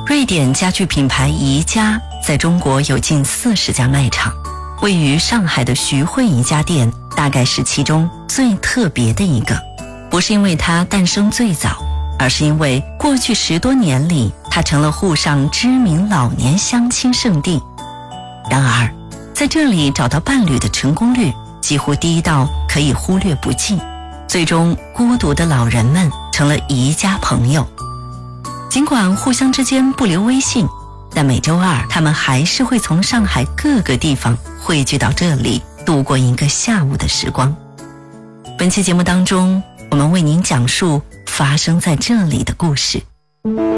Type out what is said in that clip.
瑞典家具品牌宜家在中国有近40家卖场，位于上海的徐汇宜家店大概是其中最特别的一个。不是因为它诞生最早，而是因为过去10多年里，它成了沪上知名老年相亲圣地。然而，在这里找到伴侣的成功率几乎低到可以忽略不计，最终孤独的老人们成了宜家朋友。尽管互相之间不留微信，但每周二他们还是会从上海各个地方汇聚到这里，度过一个下午的时光。本期节目当中，我们为您讲述发生在这里的故事。